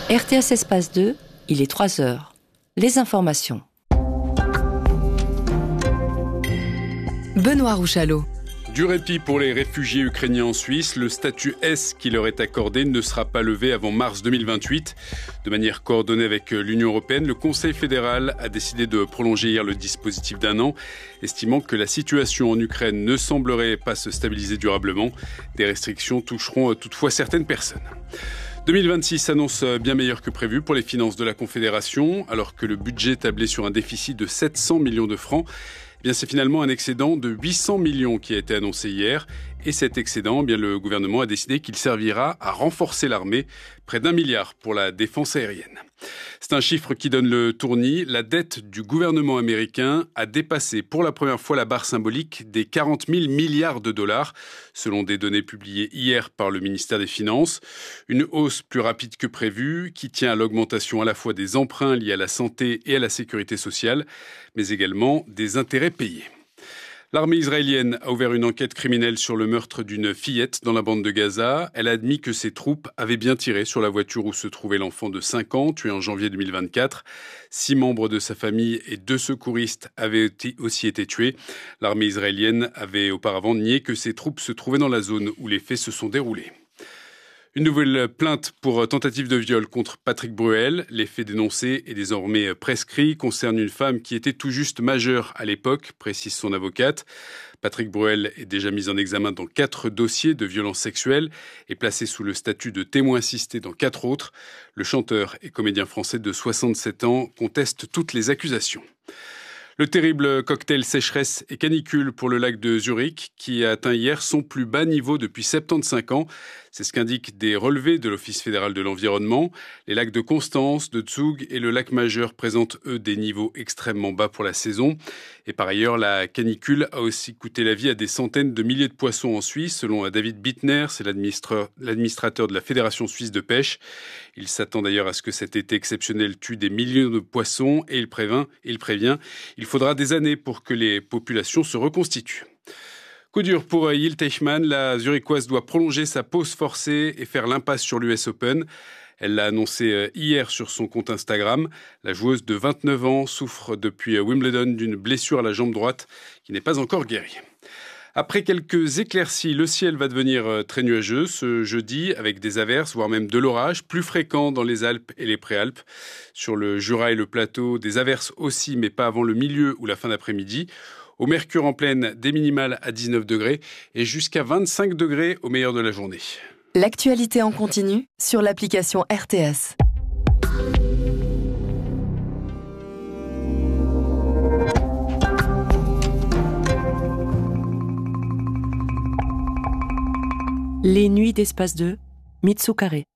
RTS Espace 2, il est 3 heures. Les informations. Benoît Rouchalot. Du répit pour les réfugiés ukrainiens en Suisse, le statut S qui leur est accordé ne sera pas levé avant mars 2028. De manière coordonnée avec l'Union européenne, le Conseil fédéral a décidé de prolonger hier le dispositif d'1 an, estimant que la situation en Ukraine ne semblerait pas se stabiliser durablement. Des restrictions toucheront toutefois certaines personnes. 2026 s'annonce bien meilleur que prévu pour les finances de la Confédération, alors que le budget tablait sur un déficit de 700 millions de francs. C'est finalement un excédent de 800 millions qui a été annoncé hier. Et cet excédent, le gouvernement a décidé qu'il servira à renforcer l'armée, près d'1 milliard pour la défense aérienne. C'est un chiffre qui donne le tournis. La dette du gouvernement américain a dépassé pour la première fois la barre symbolique des 40 000 milliards de dollars, selon des données publiées hier par le ministère des Finances. Une hausse plus rapide que prévue, qui tient à l'augmentation à la fois des emprunts liés à la santé et à la sécurité sociale, mais également des intérêts payés. L'armée israélienne a ouvert une enquête criminelle sur le meurtre d'une fillette dans la bande de Gaza. Elle a admis que ses troupes avaient bien tiré sur la voiture où se trouvait l'enfant de 5 ans, tué en janvier 2024. 6 membres de sa famille et 2 secouristes avaient aussi été tués. L'armée israélienne avait auparavant nié que ses troupes se trouvaient dans la zone où les faits se sont déroulés. Une nouvelle plainte pour tentative de viol contre Patrick Bruel. Les faits dénoncés et désormais prescrits concernent une femme qui était tout juste majeure à l'époque, précise son avocate. Patrick Bruel est déjà mis en examen dans 4 dossiers de violences sexuelles et placé sous le statut de témoin assisté dans 4 autres. Le chanteur et comédien français de 67 ans conteste toutes les accusations. Le terrible cocktail sécheresse et canicule pour le lac de Zurich, qui a atteint hier son plus bas niveau depuis 75 ans. C'est ce qu'indiquent des relevés de l'Office fédéral de l'environnement. Les lacs de Constance, de Zug et le lac Majeur présentent, eux, des niveaux extrêmement bas pour la saison. Et par ailleurs, la canicule a aussi coûté la vie à des centaines de milliers de poissons en Suisse, selon David Bittner, c'est l'administrateur de la Fédération suisse de pêche. Il s'attend d'ailleurs à ce que cet été exceptionnel tue des millions de poissons et il prévient, il faudra des années pour que les populations se reconstituent. Coup dur pour Jil Teichmann, la Zurichoise doit prolonger sa pause forcée et faire l'impasse sur l'US Open. Elle l'a annoncé hier sur son compte Instagram. La joueuse de 29 ans souffre depuis Wimbledon d'une blessure à la jambe droite qui n'est pas encore guérie. Après quelques éclaircies, le ciel va devenir très nuageux ce jeudi avec des averses, voire même de l'orage, plus fréquent dans les Alpes et les Préalpes. Sur le Jura et le plateau, des averses aussi, mais pas avant le milieu ou la fin d'après-midi. Au mercure en pleine, des minimales à 19 degrés et jusqu'à 25 degrés au meilleur de la journée. L'actualité en continu sur l'application RTS. Les nuits d'Espace 2, Mitsu Carré.